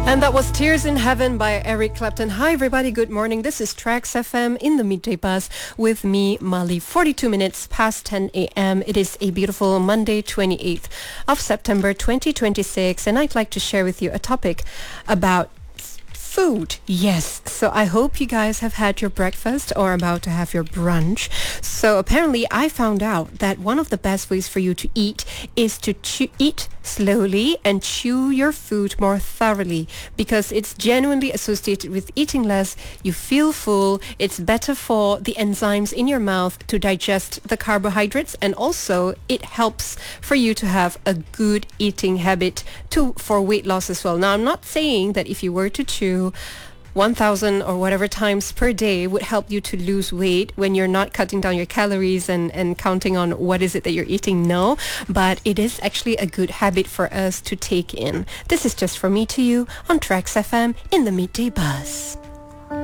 And that was Tears in Heaven by Eric Clapton. Hi everybody, good morning. This is Trax FM in the Midday Buzz with me, Mali. 42 minutes past 10 a.m. It is a beautiful Monday, 28th of September 2026, and I'd like to share with you a topic about food. Yes. So I hope you guys have had your breakfast or about to have your brunch. So apparently I found out that one of the best ways for you to eat is to eat slowly and chew your food more thoroughly, because it's genuinely associated with eating less. You feel full. It's better for the enzymes in your mouth to digest the carbohydrates, and also it helps for you to have a good eating habit for weight loss as well. Now, I'm not saying that if you were to chew 1,000 or whatever times per day would help you to lose weight when you're not cutting down your calories and counting on what is it that you're eating. No, but it is actually a good habit for us to take in. This is Just From Me to You on Trax FM in the Midday Buzz.